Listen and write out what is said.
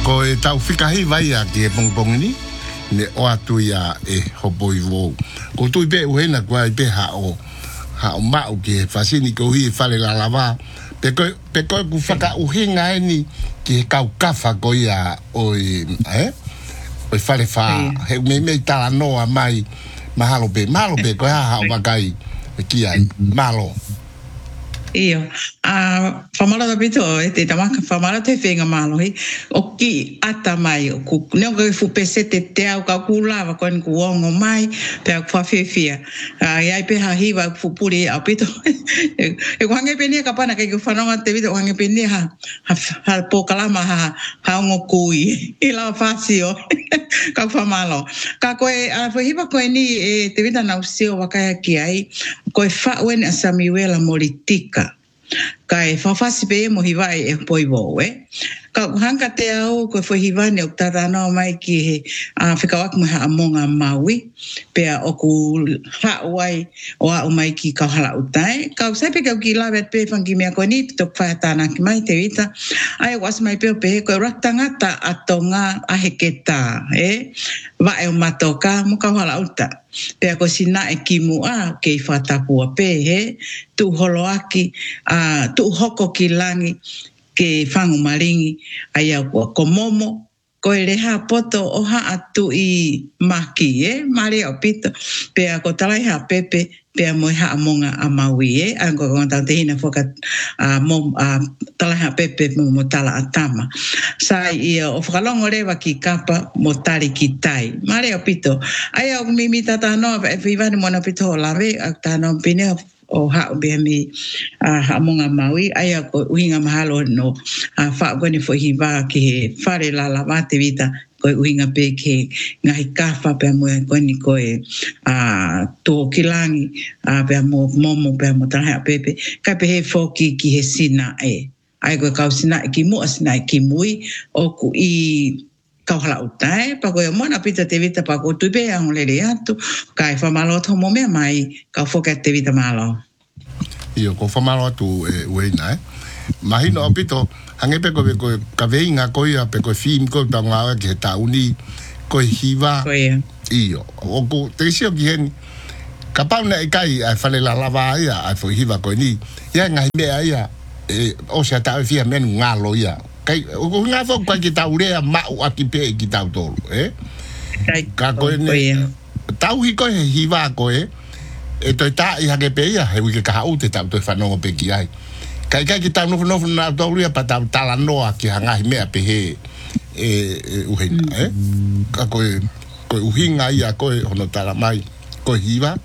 Ko e tau whikahi vai a ki e pongpong ni. Ne o atu ia e hopo i vou. Ko tui pe uhena kua i pe ha o mau ki e whasini ko hui e whare la lava. Pe koe ku whaka uhinga e ni ki e kau kafa ko ia o i whare wha. He me tala noa mai mahalo pe koe ha o makai ki ai. Malo. Io, famala da bito, te tamaka famala te whenga malo hi, o ki ata mai, ku neonga fu pese te au ka kulava koen ku ongo mai, pe a kwa fefia, iai pe hahiwa fu puri a bito, e wange penia kapana ke whanonga te bito, wange penia ha po kalama ha ongo kui, i la fasio, ka famalo. Ka koe, hiwa koe ni te bita na usio wakaya ki ai, koe whauen a Samuela Moritika. Kai whawhasi pe mo hiwai e poi wō, Ka hanga te au koe whahiwane o tata no mai ki he whikawaku mai ha amonga Maui, pea o ku hauai o au mai ki kauhala utai. Kau saipe kau ki lawe pe whangi mea koe ni, tok whaatana ki mai te wita. Ai o asmai peo pe he koe ratangata atonga aheke tā, Wae o matoka mo kauhala uta. Pea ko sina e ki mua ke i whatapua pe he, tu holo aki, tu hoko ki langi, ke whangu maringi, ai au ko momo, ko e reha poto o ha atu i maki, Mare o pito, pea ko talai ha pepe, pea mo ha amonga a Maui, Ango kontau te hina whaka talai ha pepe mo tala atama. Sai ia o whakalongo rewa ki kapa mo tari ki tai. Mare o pito, ai au mimi tata noa, e whiwani mona pito o lawe, au tano pine o hao bea mi amonga Maui, ai a ko uhinga mahalo no wha kone fo hiwa ki he whare la lawa te vita, koe uhinga pe ke ngahi kawha pea moe kone koe tō kilangi, pea mo momo pea mo taraha pepe, kai pe he whoki ki he sina Ai koe kau sina ki mua sina ki mui, o ku i kauhala utai, pa koe mona pita te vita pa ko tuipe a ngolere atu, kai whamalo tomo mea mai, kau whoka te vita malo. Io, ko whamalo atu ueina, Mahino o pito, hange pe koe ka veinga koe a pe koe film koe pa ngawa ki he tauni, koe hiwa. Io, o ko te isio ki heni, ka pauna e kai ai whale la lava ia, ai fo hiwa koe ni, ia ngahi mea ia, o se tau fia menu ngalo ia. Kai o nga fo kwa ki tau rea mau aki pe ki tau tolu, Ka koe ne tau hi koe he hiwa koe, e toi ta i hake pe ia, he wike ka hau te tau toi whanongo pe ki ai. Kai ki tau nofu na tolu ia pa tau tala noa ki hangahi mea pe he uhina, Ka koe uhinga ia koe hono tala mai, koe hiwa.